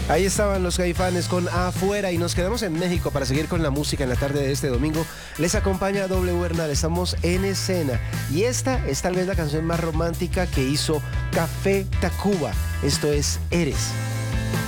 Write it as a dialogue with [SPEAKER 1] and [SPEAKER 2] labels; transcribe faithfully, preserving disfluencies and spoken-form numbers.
[SPEAKER 1] Ahí estaban los Caifanes con Afuera y nos quedamos en México para seguir con la música en la tarde de este domingo. Les acompaña W Bernal, estamos en escena y esta es tal vez la canción más romántica que hizo Café Tacuba. Esto es Eres.